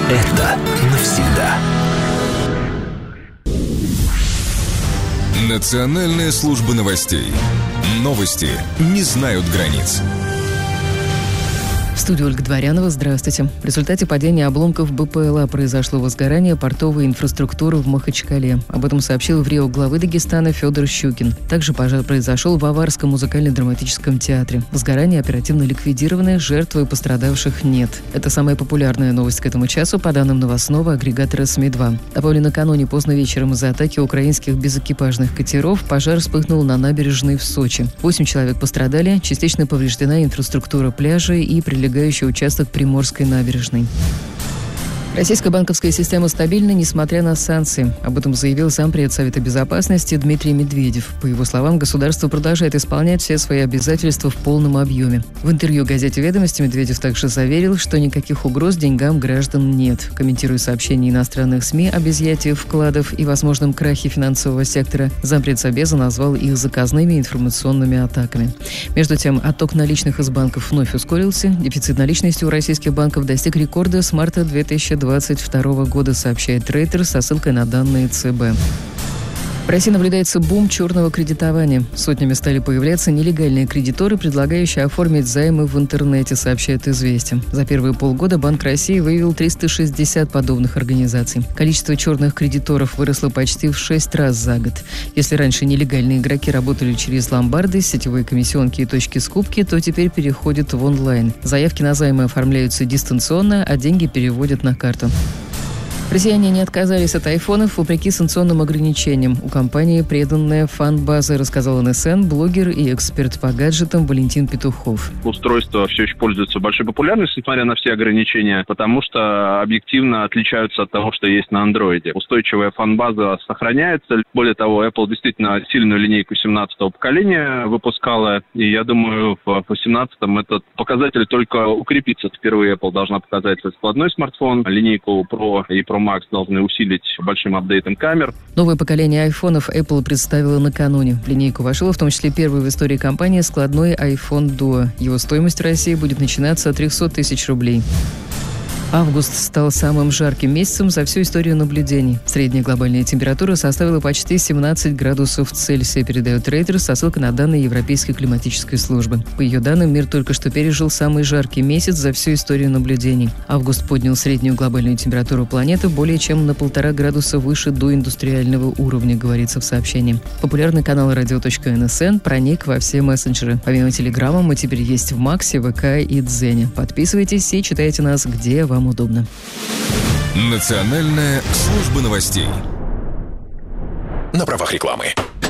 Это навсегда. Национальная служба новостей. Новости не знают границ. В студии Ольга Дворянова. Здравствуйте. В результате падения обломков БПЛА произошло возгорание портовой инфраструктуры в Махачкале. Об этом сообщил в РИО главы Дагестана Федор Щукин. Также пожар произошел в Аварском музыкально-драматическом театре. Возгорание оперативно ликвидировано, жертв и пострадавших нет. Это самая популярная новость к этому часу, по данным новостного агрегатора СМИ-2. Напомню, накануне поздно вечером из-за атаки украинских безэкипажных катеров пожар вспыхнул на набережной в Сочи. 8 человек пострадали, частично повреждена инфраструктура пляжа и прилегающий участок Приморской набережной. Российская банковская система стабильна, несмотря на санкции. Об этом заявил зампред Совета Безопасности Дмитрий Медведев. По его словам, государство продолжает исполнять все свои обязательства в полном объеме. В интервью газете «Ведомости» Медведев также заверил, что никаких угроз деньгам граждан нет. Комментируя сообщения иностранных СМИ об изъятии вкладов и возможном крахе финансового сектора, зампред Собеза назвал их заказными информационными атаками. Между тем, отток наличных из банков вновь ускорился. Дефицит наличности у российских банков достиг рекорда с марта 2022 года, сообщает Рейтер со ссылкой на данные ЦБ. В России наблюдается бум черного кредитования. Сотнями стали появляться нелегальные кредиторы, предлагающие оформить займы в интернете, сообщает «Известия». За первые полгода Банк России выявил 360 подобных организаций. Количество черных кредиторов выросло почти в 6 раз за год. Если раньше нелегальные игроки работали через ломбарды, сетевые комиссионки и точки скупки, то теперь переходят в онлайн. Заявки на займы оформляются дистанционно, а деньги переводят на карту. Россияне не отказались от айфонов вопреки санкционным ограничениям. У компании преданная фан-база, рассказал НСН блогер и эксперт по гаджетам Валентин Петухов. Устройства все еще пользуются большой популярностью, несмотря на все ограничения, потому что объективно отличаются от того, что есть на андроиде. Устойчивая фан-база сохраняется. Более того, Apple действительно сильную линейку 17-го поколения выпускала, и я думаю, в 18-м этот показатель только укрепится. Впервые Apple должна показать складной смартфон, линейку Pro и Pro Max должны усилить большим апдейтом камер. Новое поколение айфонов Apple представила накануне. В линейку вошел в том числе первый в истории компании складной iPhone Duo. Его стоимость в России будет начинаться от 300 тысяч рублей. Август стал самым жарким месяцем за всю историю наблюдений. Средняя глобальная температура составила почти 17 градусов Цельсия, передает Рейтер со ссылкой на данные Европейской климатической службы. По ее данным, мир только что пережил самый жаркий месяц за всю историю наблюдений. Август поднял среднюю глобальную температуру планеты более чем на 1,5 градуса выше доиндустриального уровня, говорится в сообщении. Популярный канал radio.nsn проник во все мессенджеры. Помимо Телеграма мы теперь есть в Максе, ВК и Дзене. Подписывайтесь и читайте нас, где вам удобно. Национальная служба новостей. На правах рекламы.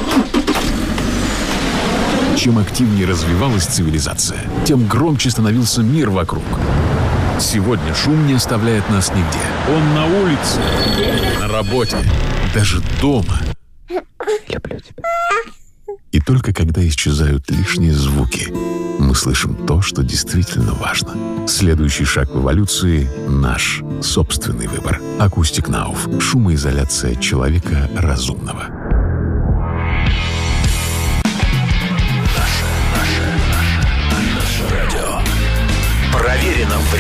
Чем активнее развивалась цивилизация, тем громче становился мир вокруг. Сегодня шум не оставляет нас нигде. Он на улице, на работе, даже дома. Люблю тебя. И только когда исчезают лишние звуки, мы слышим то, что действительно важно. Следующий шаг в эволюции — наш собственный выбор. Acoustic Now. Шумоизоляция человека разумного. Наше радио. Проверено